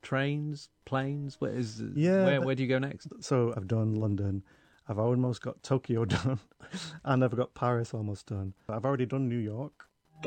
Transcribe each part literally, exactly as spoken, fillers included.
trains, planes? Where is? Yeah, where, where do you go next? So I've done London. I've almost got Tokyo done, and I've got Paris almost done. I've already done New York.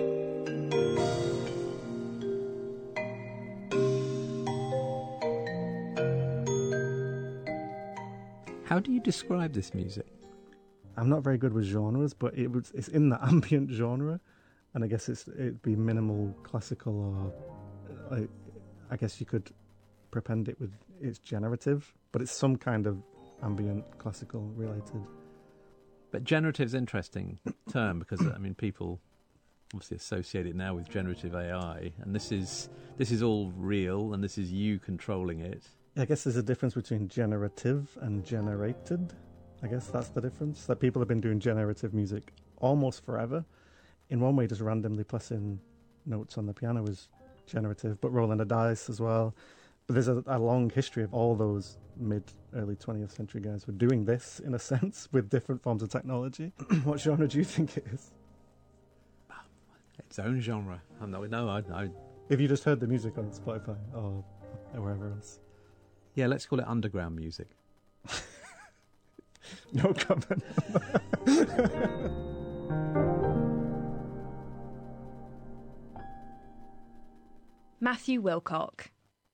How do you describe this music? I'm not very good with genres, but it was, it's in the ambient genre, and I guess it's it'd be minimal classical, or like, I guess you could prepend it with it's generative, but it's some kind of ambient classical related. But generative's an interesting term because I mean people obviously associate it now with generative A I, and this is this is all real, and this is you controlling it. I guess there's a difference between generative and generated. I guess that's the difference. That people have been doing generative music almost forever. In one way, just randomly pressing notes on the piano is generative, but rolling a dice as well. But there's a, a long history of all those mid, early twentieth century guys were doing this, in a sense, with different forms of technology. What genre do you think it is? Its own genre. I know, no, I know. If you just heard the music on Spotify or wherever else. Yeah, let's call it underground music. No comment. Matthew Wilcock.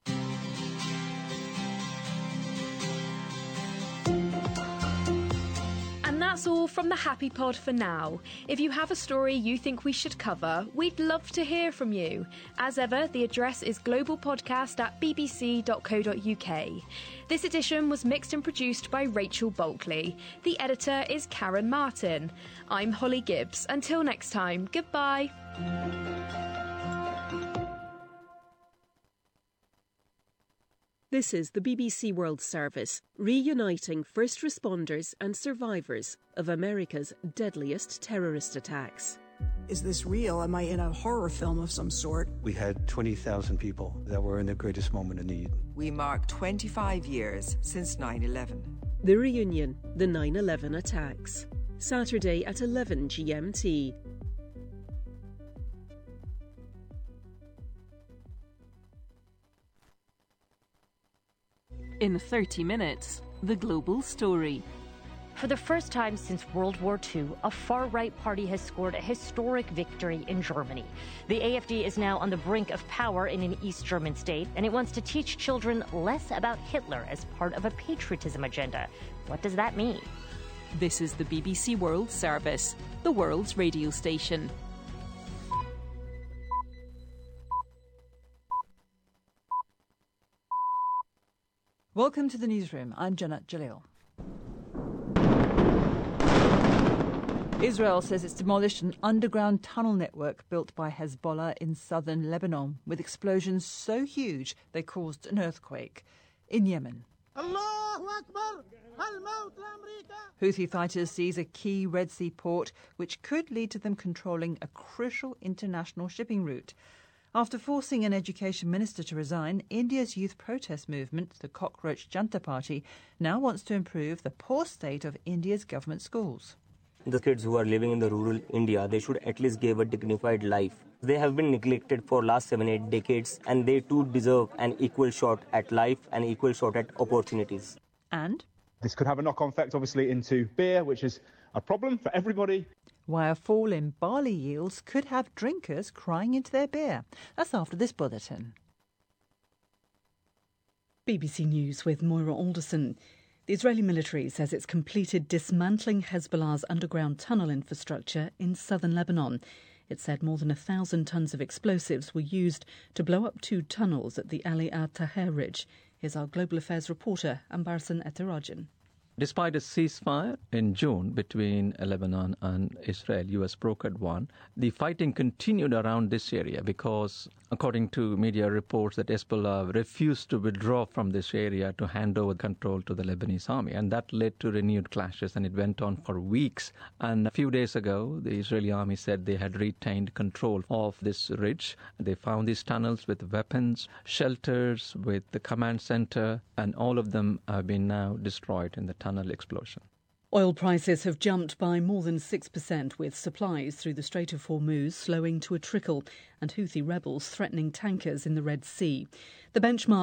And that's all from the Happy Pod for now. If you have a story you think we should cover, we'd love to hear from you. As ever, the address is globalpodcast at b b c dot co dot u k. This edition was mixed and produced by Rachel Bulkley. The editor is Karen Martin. I'm Holly Gibbs. Until next time, goodbye. This is the B B C World Service, reuniting first responders and survivors of America's deadliest terrorist attacks. Is this real? Am I in a horror film of some sort? We had twenty thousand people that were in their greatest moment of need. We mark twenty-five years since nine eleven. The reunion, the nine eleven attacks. Saturday at eleven G M T. In thirty minutes, the global story. For the first time since World War Two, a far-right party has scored a historic victory in Germany. The A F D is now on the brink of power in an East German state, and it wants to teach children less about Hitler as part of a patriotism agenda. What does that mean? This is the B B C World Service, the world's radio station. Welcome to the newsroom. I'm Janet Jalil. Israel says it's demolished an underground tunnel network built by Hezbollah in southern Lebanon with explosions so huge they caused an earthquake. In Yemen, Houthi fighters seize a key Red Sea port which could lead to them controlling a crucial international shipping route. After forcing an education minister to resign, India's youth protest movement, the Cockroach Janta Party, now wants to improve the poor state of India's government schools. The kids who are living in the rural India, they should at least give a dignified life. They have been neglected for last seven, eight decades, and they too deserve an equal shot at life and equal shot at opportunities. And? This could have a knock-on effect, obviously, into beer, which is a problem for everybody. Why a fall in barley yields could have drinkers crying into their beer. That's after this bulletin. B B C News with Moira Alderson. The Israeli military says it's completed dismantling Hezbollah's underground tunnel infrastructure in southern Lebanon. It said more than a thousand tons of explosives were used to blow up two tunnels at the Ali al-Taher Ridge. Here's our Global Affairs reporter, Ambarsan Etirajan. Despite a ceasefire in June between Lebanon and Israel, U S brokered one, the fighting continued around this area because, according to media reports, that Hezbollah refused to withdraw from this area to hand over control to the Lebanese army. And that led to renewed clashes, and it went on for weeks. And a few days ago, the Israeli army said they had retained control of this ridge. They found these tunnels with weapons, shelters, with the command center, and all of them have been now destroyed in the tunnel explosion. Oil prices have jumped by more than six percent, with supplies through the Strait of Hormuz slowing to a trickle and Houthi rebels threatening tankers in the Red Sea. The benchmark